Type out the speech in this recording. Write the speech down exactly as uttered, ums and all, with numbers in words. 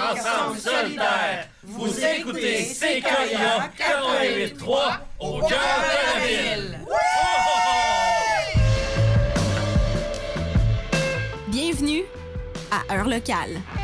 ensemble solitaire. Vous écoutez C K I A quatre-vingt-huit trois au cœur de la ville. Bienvenue à Heure locale.